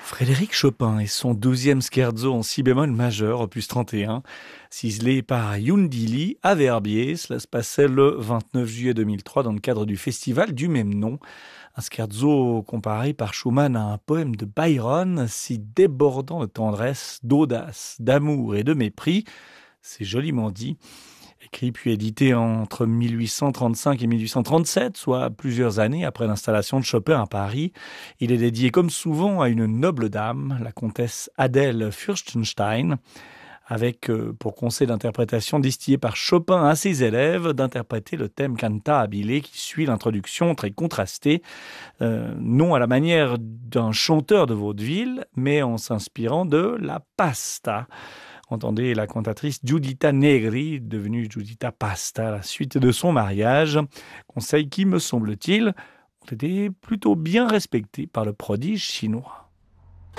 Frédéric Chopin et son 12e scherzo en si bémol majeur, opus 31, ciselé par Yundi Lee à Verbier. Cela se passait le 29 juillet 2003 dans le cadre du festival du même nom. Un scherzo comparé par Schumann à un poème de Byron, si débordant de tendresse, d'audace, d'amour et de mépris. C'est joliment dit. Écrit puis édité entre 1835 et 1837, soit plusieurs années après l'installation de Chopin à Paris, il est dédié comme souvent à une noble dame, la comtesse Adèle Fürstenstein, avec pour conseil d'interprétation distillé par Chopin à ses élèves d'interpréter le thème cantabile qui suit l'introduction très contrastée, non à la manière d'un chanteur de vaudeville, mais en s'inspirant de la pasta. Entendez la cantatrice Giuditta Negri, devenue Giuditta Pasta à la suite de son mariage. Conseil qui, me semble-t-il, ont été plutôt bien respectés par le prodige chinois.